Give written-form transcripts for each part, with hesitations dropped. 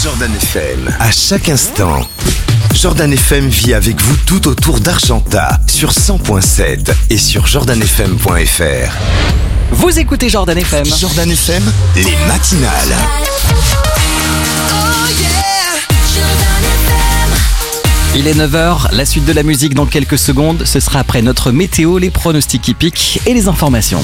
Jordan FM. À chaque instant, Jordan FM vit avec vous tout autour d'Argentat sur 100.7 et sur jordanfm.fr. Vous écoutez Jordan FM. Jordan FM, les matinales. Il est 9h, la suite de la musique dans quelques secondes. Ce sera après notre météo, les pronostics hippiques et les informations.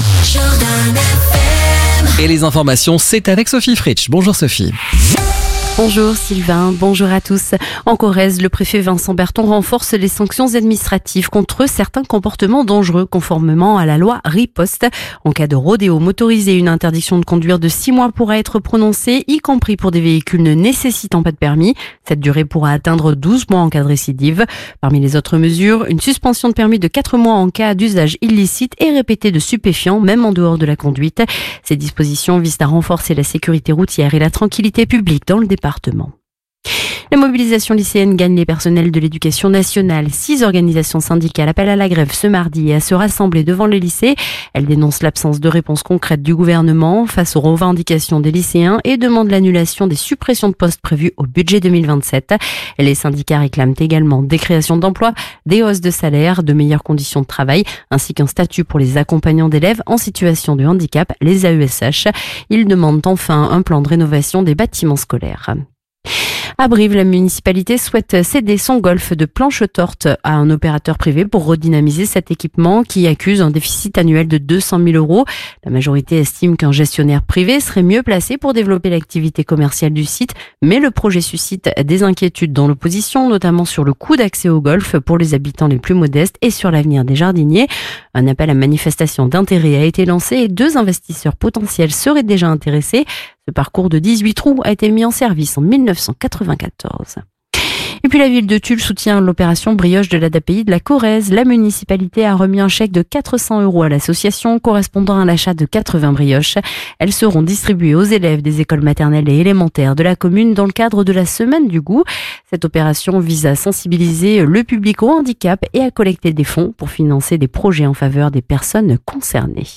Et les informations, c'est avec Sophie Fritsch. Bonjour Sophie. Bonjour Sylvain, bonjour à tous. En Corrèze, le préfet Vincent Berton renforce les sanctions administratives contre certains comportements dangereux conformément à la loi Riposte. En cas de rodéo motorisé, une interdiction de conduire de 6 mois pourra être prononcée, y compris pour des véhicules ne nécessitant pas de permis. Cette durée pourra atteindre 12 mois en cas de récidive. Parmi les autres mesures, une suspension de permis de 4 mois en cas d'usage illicite et répété de stupéfiants, même en dehors de la conduite. Ces dispositions visent à renforcer la sécurité routière et la tranquillité publique dans le département. La mobilisation lycéenne gagne les personnels de l'éducation nationale. 6 organisations syndicales appellent à la grève ce mardi et à se rassembler devant les lycées. Elles dénoncent l'absence de réponse concrète du gouvernement face aux revendications des lycéens et demandent l'annulation des suppressions de postes prévues au budget 2027. Les syndicats réclament également des créations d'emplois, des hausses de salaire, de meilleures conditions de travail, ainsi qu'un statut pour les accompagnants d'élèves en situation de handicap, les AESH. Ils demandent enfin un plan de rénovation des bâtiments scolaires. À Brive, la municipalité souhaite céder son golf de planche torte à un opérateur privé pour redynamiser cet équipement qui accuse un déficit annuel de 200 000 €. La majorité estime qu'un gestionnaire privé serait mieux placé pour développer l'activité commerciale du site, mais le projet suscite des inquiétudes dans l'opposition, notamment sur le coût d'accès au golf pour les habitants les plus modestes et sur l'avenir des jardiniers. Un appel à manifestation d'intérêt a été lancé et 2 investisseurs potentiels seraient déjà intéressés. Ce parcours de 18 trous a été mis en service en 1994. Et puis la ville de Tulle soutient l'opération Brioche de l'ADAPI de la Corrèze. La municipalité a remis un chèque de 400 € à l'association correspondant à l'achat de 80 brioches. Elles seront distribuées aux élèves des écoles maternelles et élémentaires de la commune dans le cadre de la Semaine du goût. Cette opération vise à sensibiliser le public au handicap et à collecter des fonds pour financer des projets en faveur des personnes concernées.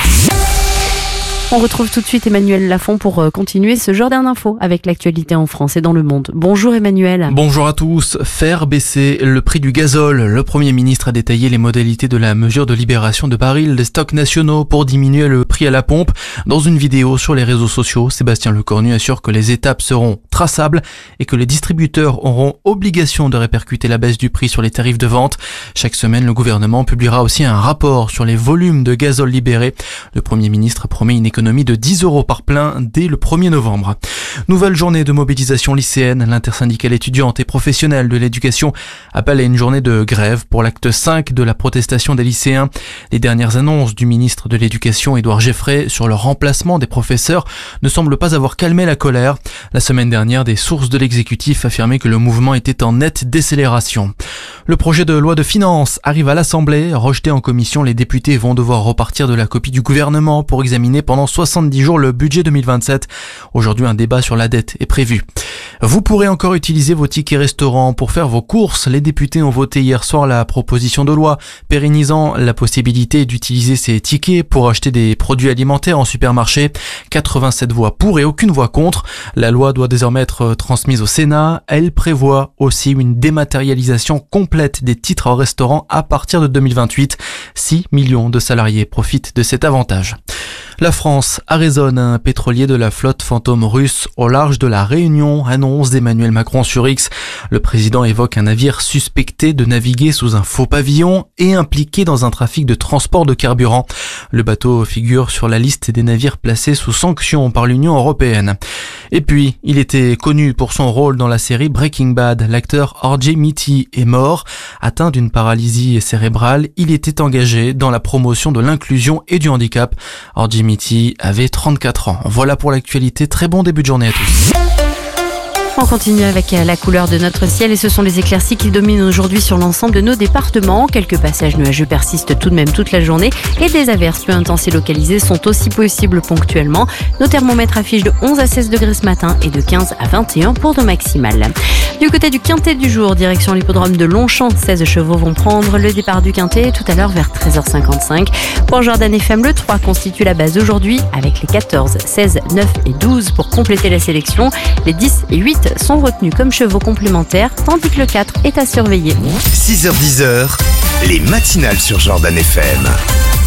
On retrouve tout de suite Emmanuel Lafont pour continuer ce Jordan Info avec l'actualité en France et dans le monde. Bonjour Emmanuel. Bonjour à tous. Faire baisser le prix du gazole. Le Premier ministre a détaillé les modalités de la mesure de libération de barils des stocks nationaux pour diminuer le prix à la pompe. Dans une vidéo sur les réseaux sociaux, Sébastien Lecornu assure que les étapes seront traçables et que les distributeurs auront obligation de répercuter la baisse du prix sur les tarifs de vente. Chaque semaine, le gouvernement publiera aussi un rapport sur les volumes de gazole libérés. Le Premier ministre promet une économie de 10 € par plein dès le 1er novembre. Nouvelle journée de mobilisation lycéenne. L'intersyndicale étudiante et professionnelle de l'éducation appelle à une journée de grève pour l'acte 5 de la protestation des lycéens. Les dernières annonces du ministre de l'Éducation, Édouard Geffray, sur le remplacement des professeurs ne semblent pas avoir calmé la colère. La semaine dernière, des sources de l'exécutif affirmaient que le mouvement était en nette décélération. Le projet de loi de finances arrive à l'Assemblée. Rejeté en commission, les députés vont devoir repartir de la copie du gouvernement pour examiner pendant 70 jours le budget 2027. Aujourd'hui, un débat sur la dette est prévu. Vous pourrez encore utiliser vos tickets restaurants pour faire vos courses. Les députés ont voté hier soir la proposition de loi pérennisant la possibilité d'utiliser ces tickets pour acheter des produits alimentaires en supermarché. 87 voix pour et aucune voix contre. La loi doit désormais être transmise au Sénat. Elle prévoit aussi une dématérialisation complète des titres au restaurant à partir de 2028. 6 millions de salariés profitent de cet avantage. La France arraisonne un pétrolier de la flotte fantôme russe au large de la Réunion, annonce d'Emmanuel Macron sur X. Le président évoque un navire suspecté de naviguer sous un faux pavillon et impliqué dans un trafic de transport de carburant. Le bateau figure sur la liste des navires placés sous sanction par l'Union européenne. Et puis, il était connu pour son rôle dans la série Breaking Bad. L'acteur R.J. Mitty est mort. Atteint d'une paralysie cérébrale, il était engagé dans la promotion de l'inclusion et du handicap. R.J. Mitty avait 34 ans. Voilà pour l'actualité. Très bon début de journée à tous. On continue avec la couleur de notre ciel et ce sont les éclaircies qui dominent aujourd'hui sur l'ensemble de nos départements. Quelques passages nuageux persistent tout de même toute la journée et des averses peu intenses et localisées sont aussi possibles ponctuellement. Nos thermomètres affichent de 11 à 16 degrés ce matin et de 15 à 21 pour nos maximales. Du côté du Quintet du jour, direction l'hippodrome de Longchamp, 16 chevaux vont prendre le départ du Quintet tout à l'heure vers 13h55. Pour Jordan FM, le 3 constitue la base aujourd'hui avec les 14, 16, 9 et 12 pour compléter la sélection. Les 10 et 8 8 sont retenus comme chevaux complémentaires, tandis que le 4 est à surveiller. 6h-10h, les matinales sur Jordan FM.